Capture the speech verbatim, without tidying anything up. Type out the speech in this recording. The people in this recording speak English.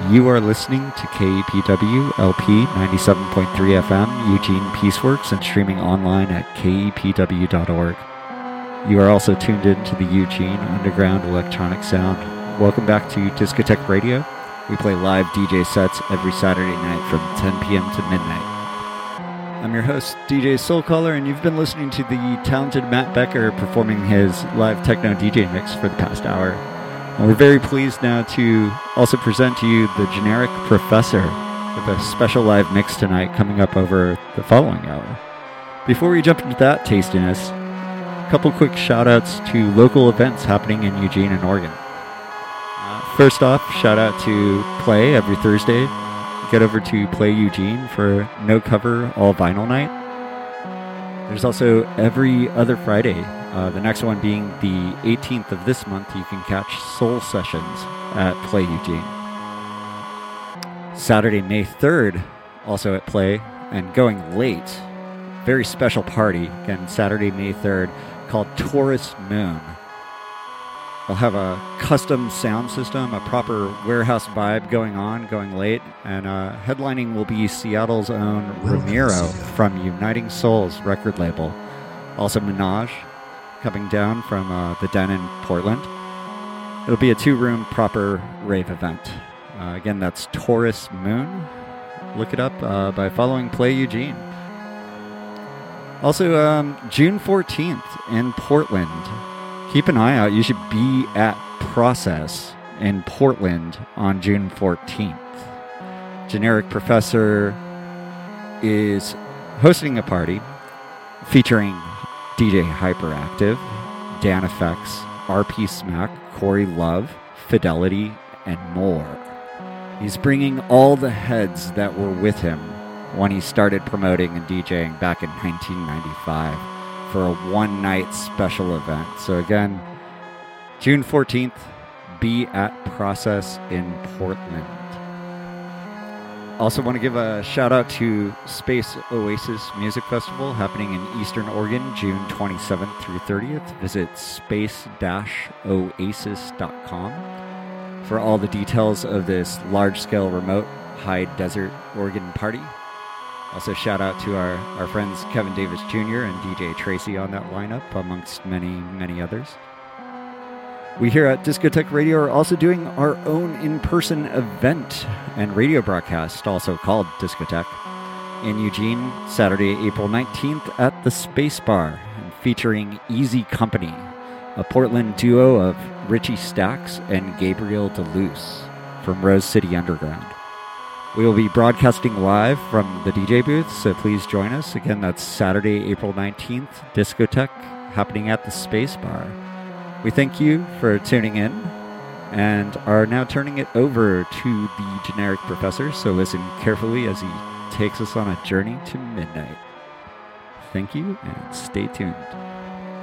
You are listening to K E P W L P ninety-seven point three F M, Eugene Peaceworks, and streaming online at K E P W dot org. You are also tuned in to the Eugene Underground Electronic Sound. Welcome back to Discotheque Radio. We play live D J sets every Saturday night from ten p.m. to midnight. I'm your host, D J Soulcaller, and you've been listening to the talented Matt Becker performing his live techno D J mix for the past hour. And we're very pleased now to also present to you the Generic Professor with a special live mix tonight coming up over the following hour. Before we jump into that tastiness, a couple quick shout outs to local events happening in Eugene and Oregon. Uh, first off, shout out to Play every Thursday. Get over to Play Eugene for No Cover All Vinyl Night. There's also every other Friday. Uh, the next one being the eighteenth of this month, you can catch Soul Sessions at Play Eugene. Saturday, May third, also at Play, and going late, very special party, again, Saturday, May third, called Taurus Moon. They'll have a custom sound system, a proper warehouse vibe going on, going late, and uh, headlining will be Seattle's own Ramiro from Uniting Souls record label. Also Minaj, coming down from uh, the Den in Portland. It'll be a two-room proper rave event. Uh, again, that's Taurus Moon. Look it up uh, by following Play Eugene. Also, um, June fourteenth in Portland. Keep an eye out. You should be at Process in Portland on June fourteenth. Generic Professor is hosting a party featuring D J Hyperactive, Dan Effects, R P Smack, Corey Love, Fidelity, and more. He's bringing all the heads that were with him when he started promoting and DJing back in nineteen ninety-five for a one-night special event. So again, June fourteenth, be at Process in Portland. Also want to give a shout out to Space Oasis Music Festival happening in Eastern Oregon, June twenty-seventh through thirtieth. Visit space dash oasis dot com for all the details of this large-scale remote high desert Oregon party. Also shout out to our, our friends Kevin Davis Junior and D J Tracy on that lineup, amongst many, many others. We here at Discotheque Radio are also doing our own in-person event and radio broadcast, also called Discotheque, in Eugene, Saturday, April nineteenth at the Space Bar, featuring Easy Company, a Portland duo of Richie Stacks and Gabriel DeLuce from Rose City Underground. We will be broadcasting live from the D J booth, so please join us. Again, that's Saturday, April nineteenth, Discotheque, happening at the Space Bar. We thank you for tuning in and are now turning it over to the Generic Professor, so listen carefully as he takes us on a journey to midnight. Thank you and stay tuned.